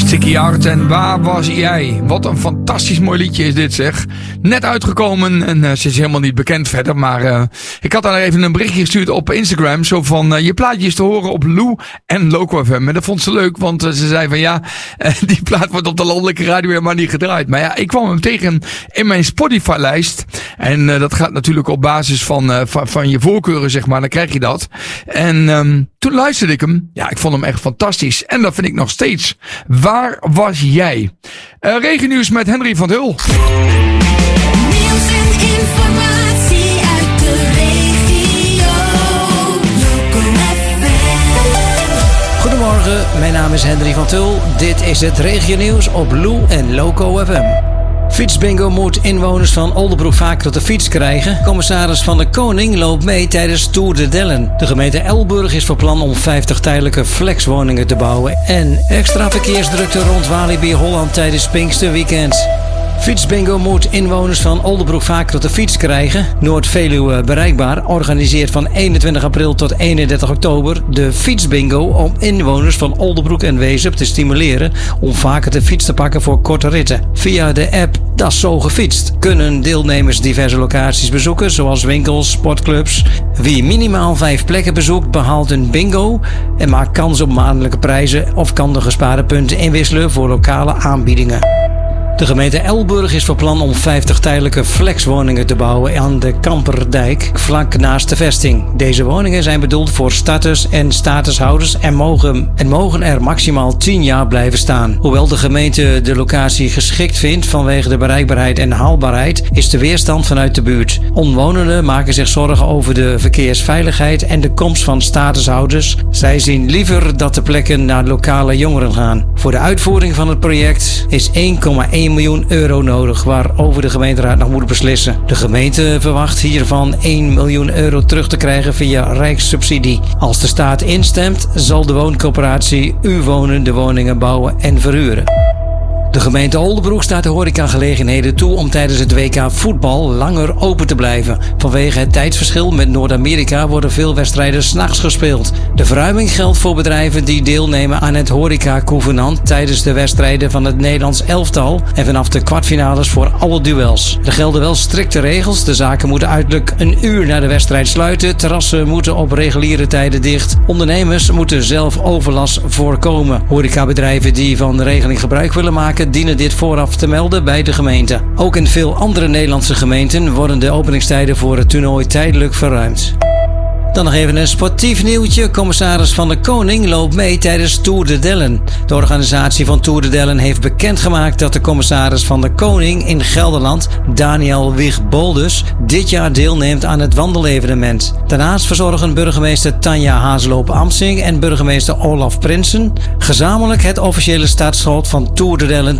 Ziggy Hart en Waar was jij? Wat een fantastisch mooi liedje is dit, zeg. Net uitgekomen en ze is helemaal niet bekend verder. Maar ik had haar even een berichtje gestuurd op Instagram. Zo van, je plaatje is te horen op Lou en Loco FM. En dat vond ze leuk, want ze zei van ja, die plaat wordt op de landelijke radio helemaal niet gedraaid. Maar ja, ik kwam hem tegen in mijn Spotify-lijst. En dat gaat natuurlijk op basis van je voorkeuren, zeg maar. Dan krijg je dat. En toen luisterde ik hem. Ja, ik vond hem echt fantastisch. En dat vind ik nog steeds. Waar was jij? Regennieuws met Henry van Hul. Nieuws en informatie uit de regio. Loco FM. Goedemorgen, mijn naam is Henry van Tul. Dit is het regionieuws op Lou en Loco FM. Fietsbingo moet inwoners van Oldebroek vaker op de fiets krijgen. Commissaris Van de Koning loopt mee tijdens Tour de Dellen. De gemeente Elburg is van plan om 50 tijdelijke flexwoningen te bouwen. En extra verkeersdrukte rond Walibi Holland tijdens Pinksterweekend. Fietsbingo moet inwoners van Oldebroek vaker op de fiets krijgen. Noord-Veluwe bereikbaar organiseert van 21 april tot 31 oktober de Fietsbingo om inwoners van Oldebroek en Wezep te stimuleren om vaker de fiets te pakken voor korte ritten. Via de app Das Zo Gefietst kunnen deelnemers diverse locaties bezoeken, zoals winkels, sportclubs. Wie minimaal 5 plekken bezoekt, behaalt een bingo en maakt kans op maandelijke prijzen of kan de gespaarde punten inwisselen voor lokale aanbiedingen. De gemeente Elburg is van plan om 50 tijdelijke flexwoningen te bouwen aan de Kamperdijk, vlak naast de vesting. Deze woningen zijn bedoeld voor starters en statushouders en mogen er maximaal 10 jaar blijven staan. Hoewel de gemeente de locatie geschikt vindt vanwege de bereikbaarheid en haalbaarheid, is de weerstand vanuit de buurt. Omwonenden maken zich zorgen over de verkeersveiligheid en de komst van statushouders. Zij zien liever dat de plekken naar lokale jongeren gaan. Voor de uitvoering van het project is 1,1 miljoen euro nodig, waarover de gemeenteraad nog moet beslissen. De gemeente verwacht hiervan 1 miljoen euro terug te krijgen via rijkssubsidie. Als de staat instemt, zal de wooncoöperatie U-Wonen de woningen bouwen en verhuren. De gemeente Oldebroek staat de horecagelegenheden toe om tijdens het WK voetbal langer open te blijven. Vanwege het tijdsverschil met Noord-Amerika worden veel wedstrijden 's nachts gespeeld. De verruiming geldt voor bedrijven die deelnemen aan het horeca-covenant tijdens de wedstrijden van het Nederlands elftal en vanaf de kwartfinales voor alle duels. Er gelden wel strikte regels. De zaken moeten uiterlijk een uur na de wedstrijd sluiten. Terrassen moeten op reguliere tijden dicht. Ondernemers moeten zelf overlast voorkomen. Horecabedrijven die van de regeling gebruik willen maken, dienen dit vooraf te melden bij de gemeente. Ook in veel andere Nederlandse gemeenten worden de openingstijden voor het toernooi tijdelijk verruimd. Dan nog even een sportief nieuwtje. Commissaris Van de Koning loopt mee tijdens Tour de Dellen. De organisatie van Tour de Dellen heeft bekendgemaakt dat de commissaris Van de Koning in Gelderland, Daniel Wigboldus, dit jaar deelneemt aan het wandelevenement. Daarnaast verzorgen burgemeester Tanja Hazeloop-Amsing en burgemeester Olaf Prinsen gezamenlijk het officiële startschot van Tour de Dellen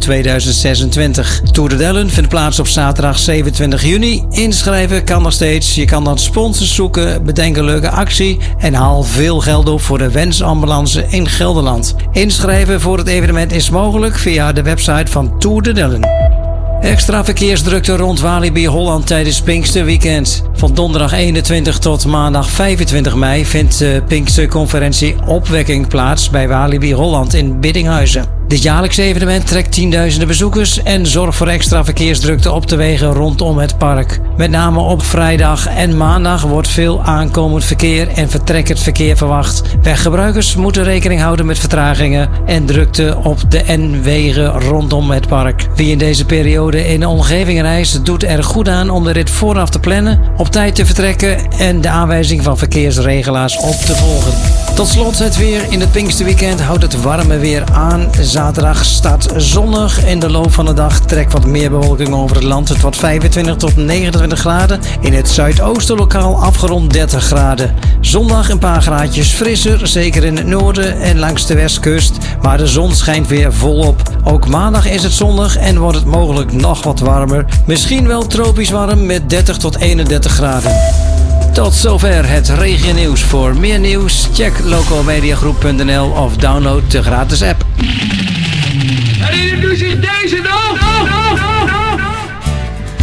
2026. Tour de Dellen vindt plaats op zaterdag 27 juni. Inschrijven kan nog steeds. Je kan dan sponsors zoeken, bedenken leuke actie en haal veel geld op voor de Wensambulance in Gelderland. Inschrijven voor het evenement is mogelijk via de website van Tour de Dellen. Extra verkeersdrukte rond Walibi Holland tijdens Pinksterweekend. Van donderdag 21 tot maandag 25 mei vindt de Pinksterconferentie Opwekking plaats bij Walibi Holland in Biddinghuizen. Dit jaarlijkse evenement trekt tienduizenden bezoekers en zorgt voor extra verkeersdrukte op de wegen rondom het park. Met name op vrijdag en maandag wordt veel aankomend verkeer en vertrekkend verkeer verwacht. Weggebruikers moeten rekening houden met vertragingen en drukte op de N-wegen rondom het park. Wie in deze periode in de omgeving reist, doet er goed aan om de rit vooraf te plannen, op tijd te vertrekken en de aanwijzing van verkeersregelaars op te volgen. Tot slot het weer. In het Pinksterweekend houdt het warme weer aan. Zaterdag staat zonnig. In de loop van de dag trekt wat meer bewolking over het land. Het wordt 25 tot 29 graden. In het zuidoosten lokaal afgerond 30 graden. Zondag een paar graadjes frisser, zeker in het noorden en langs de westkust. Maar de zon schijnt weer volop. Ook maandag is het zonnig en wordt het mogelijk nog wat warmer. Misschien wel tropisch warm met 30 tot 31 graden. Tot zover het regionieuws. Voor meer nieuws, check localmediagroep.nl of download de gratis app. En hier doet zich deze nog!